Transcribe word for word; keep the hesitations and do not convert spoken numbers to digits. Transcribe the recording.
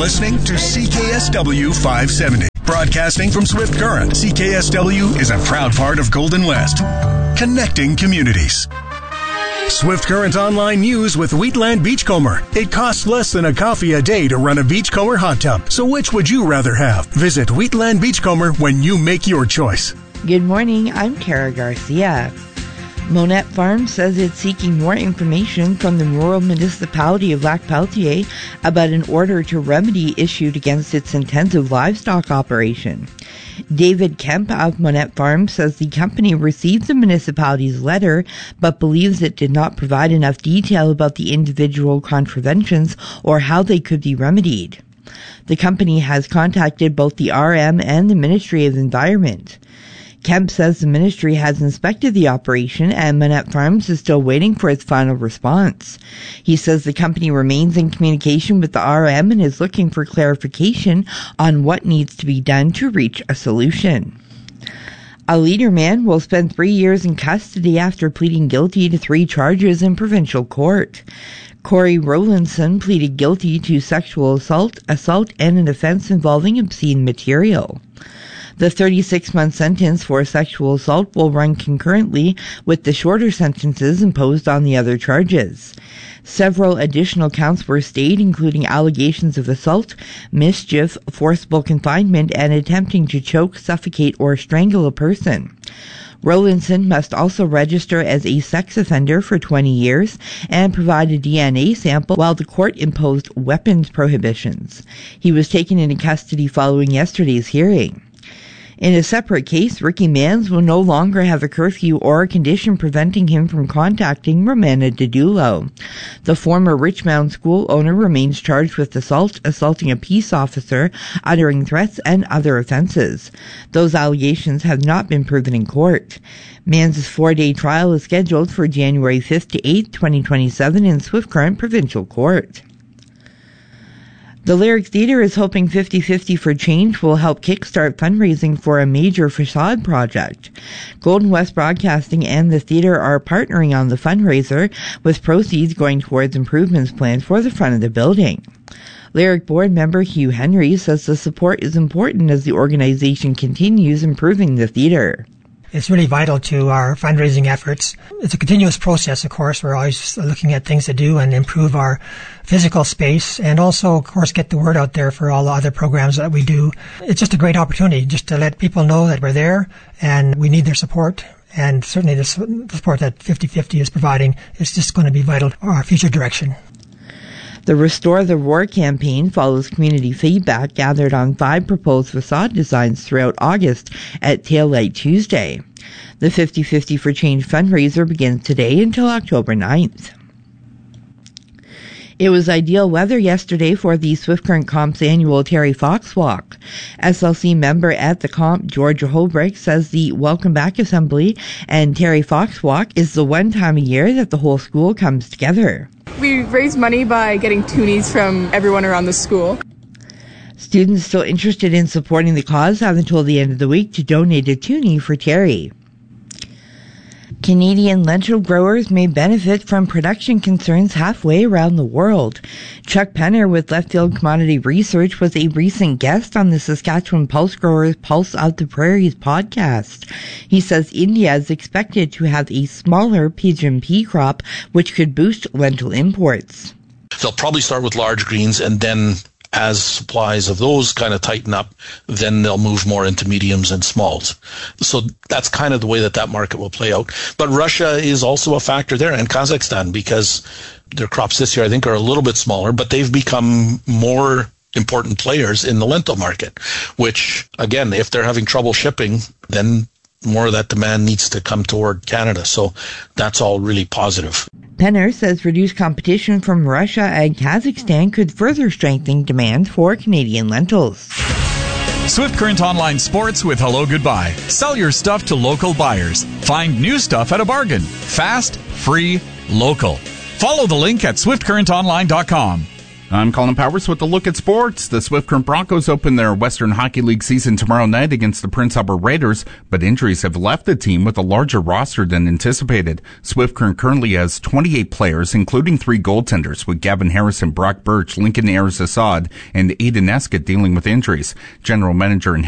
listening to C K S W five seventy. Broadcasting from Swift Current, C K S W is a proud part of Golden West. Connecting communities. Swift Current Online News with Wheatland Beachcomber. It costs less than a coffee a day to run a beachcomber hot tub. So which would you rather have? Visit Wheatland Beachcomber when you make your choice. Good morning, I'm Kara Garcia. Monette Farm says it's seeking more information from the rural municipality of Lac-Peltier about an order to remedy issued against its intensive livestock operation. David Kemp of Monette Farm says the company received the municipality's letter but believes it did not provide enough detail about the individual contraventions or how they could be remedied. The company has contacted both the R M and the Ministry of Environment. Kemp says the ministry has inspected the operation and Monette Farms is still waiting for its final response. He says the company remains in communication with the R M and is looking for clarification on what needs to be done to reach a solution. A Leaderman will spend three years in custody after pleading guilty to three charges in provincial court. Corey Rowlandson pleaded guilty to sexual assault, assault, and an offense involving obscene material. The thirty-six month sentence for sexual assault will run concurrently with the shorter sentences imposed on the other charges. Several additional counts were stayed, including allegations of assault, mischief, forcible confinement, and attempting to choke, suffocate, or strangle a person. Rowlandson must also register as a sex offender for twenty years and provide a D N A sample while the court imposed weapons prohibitions. He was taken into custody following yesterday's hearing. In a separate case, Ricky Mans will no longer have a curfew or a condition preventing him from contacting Romana Didulo. The former Richmond school owner remains charged with assault, assaulting a peace officer, uttering threats, and other offenses. Those allegations have not been proven in court. Mans' four-day trial is scheduled for January fifth to eighth, twenty twenty-seven in Swift Current Provincial Court. The Lyric Theatre is hoping fifty fifty for Change will help kickstart fundraising for a major facade project. Golden West Broadcasting and the theatre are partnering on the fundraiser, with proceeds going towards improvements planned for the front of the building. Lyric board member Hugh Henry says the support is important as the organization continues improving the theatre. It's really vital to our fundraising efforts. It's a continuous process, of course. We're always looking at things to do and improve our physical space and also, of course, get the word out there for all the other programs that we do. It's just a great opportunity just to let people know that we're there and we need their support. And certainly the support that fifty fifty is providing is just going to be vital for our future direction. The Restore the Roar campaign follows community feedback gathered on five proposed facade designs throughout August at Tail Light Tuesday. The fifty fifty for Change fundraiser begins today until October ninth. It was ideal weather yesterday for the Swift Current Comp's annual Terry Fox Walk. S L C member at the Comp, Georgia Holbrook, says the Welcome Back Assembly and Terry Fox Walk is the one time a year that the whole school comes together. We raise money by getting toonies from everyone around the school. Students still interested in supporting the cause have until the end of the week to donate a toonie for Terry. Canadian lentil growers may benefit from production concerns halfway around the world. Chuck Penner with Left Field Commodity Research was a recent guest on the Saskatchewan Pulse Growers Pulse of the Prairies podcast. He says India is expected to have a smaller pigeon pea crop, which could boost lentil imports. They'll probably start with large greens, and then as supplies of those kind of tighten up, then they'll move more into mediums and smalls. So that's kind of the way that that market will play out. But Russia is also a factor there, and Kazakhstan, because their crops this year, I think, are a little bit smaller, but they've become more important players in the lentil market, which, again, if they're having trouble shipping, then more of that demand needs to come toward Canada. So that's all really positive. Penner says reduced competition from Russia and Kazakhstan could further strengthen demand for Canadian lentils. Swift Current Online Sports with Hello Goodbye. Sell your stuff to local buyers. Find new stuff at a bargain. Fast, free, local. Follow the link at swift current online dot com. I'm Colin Powers with a look at sports. The Swift Current Broncos open their Western Hockey League season tomorrow night against the Prince Albert Raiders, but injuries have left the team with a larger roster than anticipated. Swift Current currently has twenty-eight players, including three goaltenders, with Gavin Harrison, Brock Birch, Lincoln Ayers-Assad, and Aiden Escott dealing with injuries. General Manager and